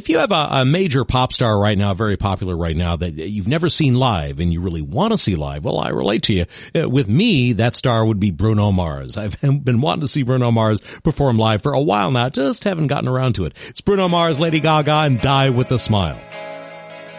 if you have a major pop star right now, very popular right now, that you've never seen live and you really want to see live, well, I relate to you. With me, that star would be Bruno Mars. I've been wanting to see Bruno Mars perform live for a while now, just haven't gotten around to it. It's Bruno Mars, Lady Gaga, and Die with a Smile.